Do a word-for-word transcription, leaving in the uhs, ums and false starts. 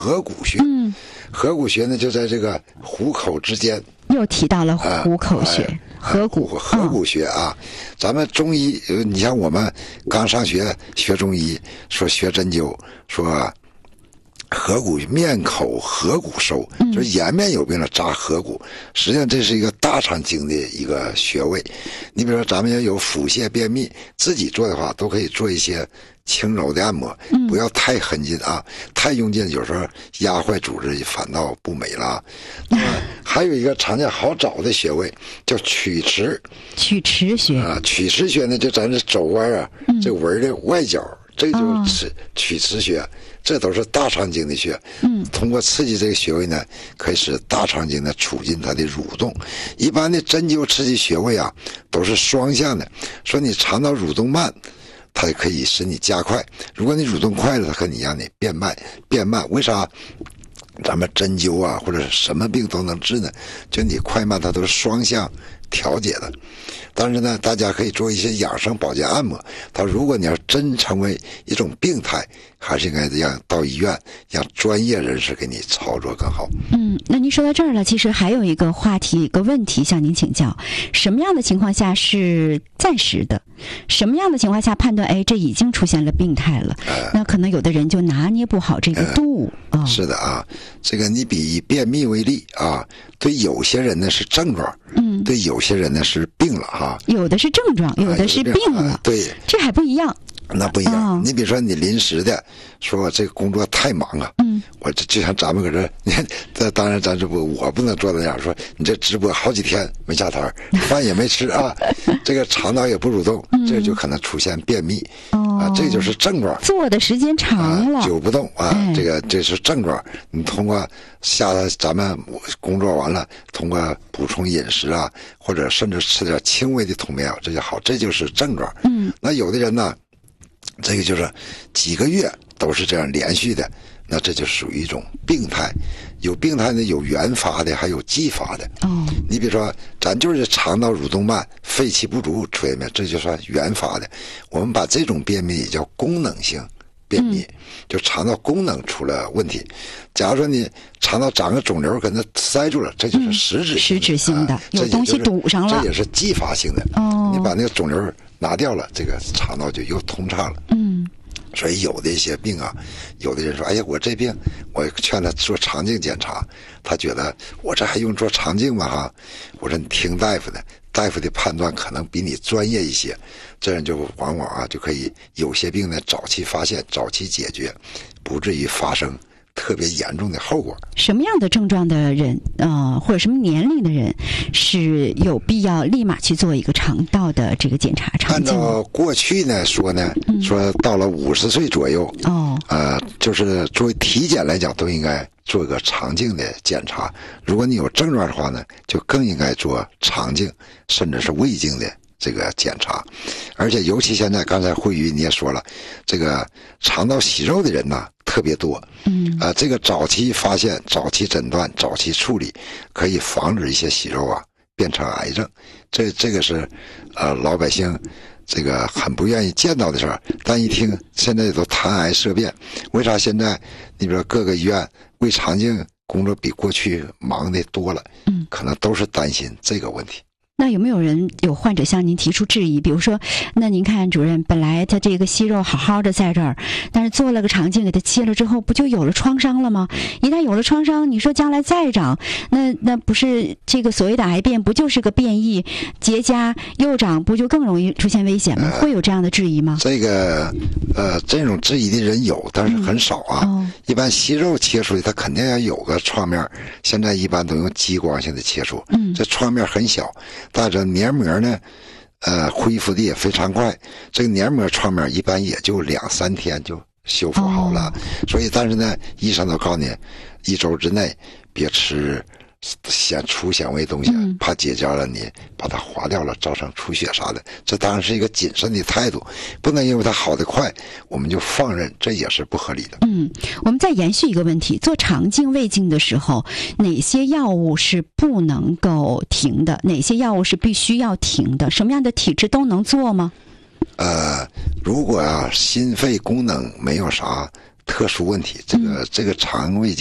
合谷穴。 嗯， 合谷穴呢就在这个虎口之间。 又提到了虎口穴、 哎、 合谷合谷穴啊。嗯、咱们中医，你像我们刚上学学中医，说学针灸，说合谷面口合谷收，嗯、就是颜面有病了扎合谷。实际上这是一个大肠经的一个穴位。你比如说咱们要有腹泻便秘，自己做的话都可以做一些轻柔的按摩， 嗯、 不要太狠劲啊，太用劲有时候压坏组织反倒不美了。那么还有一个常见好找的穴位叫曲池。 曲池穴啊，曲池穴呢就咱这肘弯啊，嗯、这纹的外角，这个就是曲池穴。哦，这都是大肠经的穴，嗯，通过刺激这个穴位呢，可以使大肠经呢促进它的蠕动。一般的针灸刺激穴位啊，都是双向的，说你肠道蠕动慢，它可以使你加快；如果你蠕动快了，它可以让你变慢，变慢。为啥？咱们针灸啊，或者什么病都能治呢？就你快慢，它都是双向调节的。但是呢，大家可以做一些养生保健按摩。他如果你要真成为一种病态，还是应该让到医院，让专业人士给你操作更好。 嗯，那您说到这儿了，其实还有一个话题、一个问题向您请教：什么样的情况下是暂时的？什么样的情况下判断，哎，这已经出现了病态了？呃、那可能有的人就拿捏不好这个度。 呃哦、是的啊，这个你比以便秘为例啊，对有些人呢是症状，嗯，对有些人呢是病了哈。 有的是症状，有的是病了， 啊、对， 这还不一样。 那不一样，哦、你比如说你临时的说这个工作太忙啊，嗯，我这就像咱们搁这，你看，这当然咱这不我不能做到那样，说你这直播好几天没下台，饭也没吃啊，这个肠道也不蠕动，嗯、这就可能出现便秘，哦、啊，这就是症状。 坐的时间长了， 啊、久不动啊，哎、这个这是症状。你通过下来咱们工作完了，通过补充饮食啊，或者甚至吃点轻微的通便药，这就好，这就是症状。嗯，那有的人呢？这个就是几个月都是这样连续的，那这就属于一种病态。有病态呢，有原发的，还有继发的。哦，你比如说，咱就是肠道蠕动慢、肺气不足出现没，这就算原发的。我们把这种便秘也叫功能性便秘，嗯、就肠道功能出了问题。假如说你肠道长个肿瘤，给它塞住了，这就是实质性的、嗯、 实质性的，啊、有东西堵上了， 这也是继发性的。哦，你把那个肿瘤拿掉了，这个肠道就又通畅了。嗯，所以有的一些病啊，有的人说：“哎呀，我这病，我劝他做肠镜检查，他觉得我这还用做肠镜吗？哈，我说你听大夫的，大夫的判断可能比你专业一些，这样就往往啊就可以有些病呢早期发现，早期解决，不至于发生特别严重的后果。” 什么样的症状的人，呃，或者什么年龄的人是有必要立马去做一个肠道的这个检查？ 按照过去呢说呢，嗯、说到了五十岁左右，哦，呃，就是作为体检来讲，都应该做个肠镜的检查。如果你有症状的话呢，就更应该做肠镜，甚至是胃镜的这个检查。而且尤其现在，刚才慧宇你也说了，这个肠道息肉的人呢特别多，嗯，啊、呃，这个早期发现、早期诊断、早期处理，可以防止一些息肉啊变成癌症。这这个是，呃，老百姓这个很不愿意见到的事儿。但一听现在都谈癌色变，为啥现在你比如说各个医院胃肠镜工作比过去忙的多了？嗯，可能都是担心这个问题。 那有没有人有患者向您提出质疑？比如说，那您看主任，本来他这个息肉好好的在这儿，但是做了个肠镜给他切了之后，不就有了创伤了吗？一旦有了创伤，你说将来再长，那那不是这个所谓的癌变，不就是个变异结痂又长，不就更容易出现危险吗？呃、会有这样的质疑吗？ 这个呃，这种质疑的人有，但是很少啊。嗯哦、一般息肉切出去，它肯定要有个创面，现在一般都用激光性的切除，嗯，这创面很小。但是黏膜呢，呃，恢复的也非常快。这个黏膜创面一般也就两三天就修复好了。哦、所以，但是呢，医生都告诉你，一周之内别吃显粗纤维东西，嗯、怕结痂了你把它划掉了，造成出血啥的。这当然是一个谨慎的态度，不能因为它好得快，我们就放任，这也是不合理的。 嗯，我们再延续一个问题：做肠镜、胃镜的时候，哪些药物是不能够停的？哪些药物是必须要停的？什么样的体质都能做吗？ 呃，如果啊心肺功能没有啥特殊问题，这个、嗯、这个肠胃